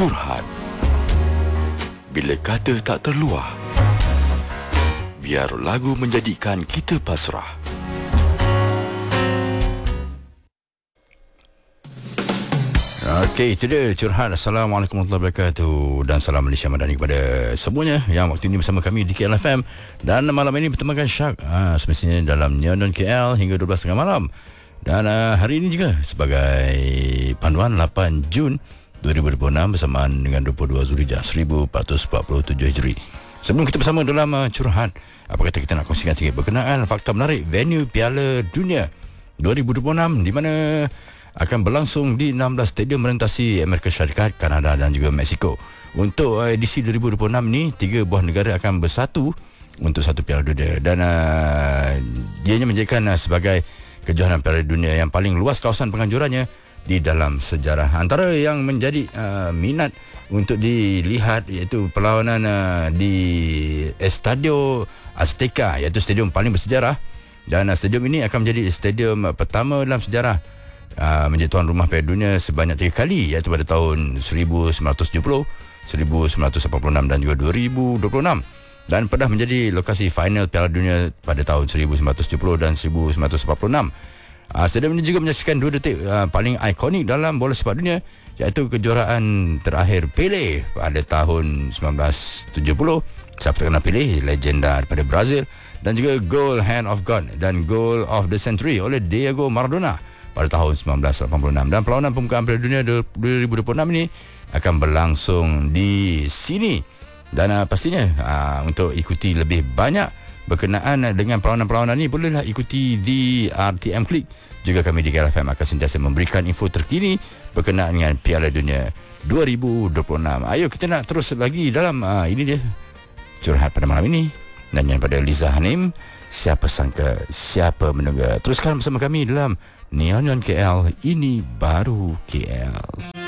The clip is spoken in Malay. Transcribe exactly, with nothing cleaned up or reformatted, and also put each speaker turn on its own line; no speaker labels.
Curhat. Bila kata tak terluah, biar lagu menjadikan kita pasrah.
Okey, itu dia Curhat. Assalamualaikum warahmatullahi wabarakatuh. Dan salam Malaysia Madani kepada semuanya yang waktu ini bersama kami di K L F M. Dan malam ini bertemakan Syak ha, semestinya dalam Neon K L hingga dua belas tiga puluh malam. Dan uh, hari ini juga sebagai panduan lapan Jun dua ribu dua puluh enam bersamaan dengan dua puluh dua Zulhijjah seribu empat ratus empat puluh tujuh Hijri. Sebelum kita bersama dalam uh, Curhat, apa kata kita nak kongsikan sikit berkenaan fakta menarik venue Piala Dunia dua ribu dua puluh enam di mana akan berlangsung di enam belas stadium merentasi Amerika Syarikat, Kanada dan juga Mexico. Untuk uh, edisi dua ribu dua puluh enam ni, tiga buah negara akan bersatu untuk satu Piala Dunia. Dan uh, ianya menjadikan uh, sebagai kejohanan Piala Dunia yang paling luas kawasan penganjurannya di dalam sejarah. Antara yang menjadi uh, minat untuk dilihat iaitu perlawanan uh, di Estadio Azteca, iaitu stadium paling bersejarah. Dan uh, stadium ini akan menjadi stadium uh, pertama dalam sejarah Uh, menjadi tuan rumah Piala Dunia sebanyak tiga kali, iaitu pada tahun seribu sembilan ratus tujuh puluh, seribu sembilan ratus lapan puluh enam dan juga dua ribu dua puluh enam, dan pernah menjadi lokasi final Piala Dunia pada tahun seribu sembilan ratus tujuh puluh dan seribu sembilan ratus lapan puluh enam. Uh, stadium ini juga menyaksikan dua detik uh, paling ikonik dalam bola sepak dunia, iaitu kejuaraan terakhir Pele pada tahun sembilan belas tujuh puluh. Siapa tak kenal Pele, legenda daripada Brazil, dan juga Goal Hand of God dan Goal of the Century oleh Diego Maradona pada tahun sembilan belas lapan puluh enam. Dan perlawanan pembukaan Piala Dunia dua ribu dua puluh enam ini akan berlangsung di sini. Dan uh, pastinya uh, untuk ikuti lebih banyak berkenaan dengan perlawanan-perlawanan ini, bolehlah ikuti di R T M Click. Juga kami di K L F M akan sentiasa memberikan info terkini berkenaan dengan Piala Dunia dua ribu dua puluh enam. Ayo kita nak terus lagi dalam uh, ini dia Curhat pada malam ini. Dan yang pada Liza Hanim, siapa sangka, siapa menduga. Teruskan bersama kami dalam Neon K L, ini baru K L.